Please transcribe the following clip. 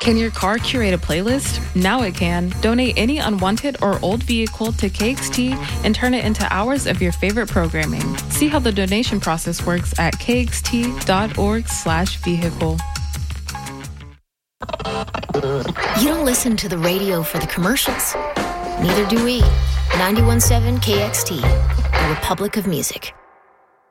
Can your car curate a playlist? Now it can. Donate any unwanted or old vehicle to KXT and turn it into hours of your favorite programming. See how the donation process works at kxt.org/vehicle. You don't listen to the radio for the commercials. Neither do we. 91.7 KXT, the Republic of Music.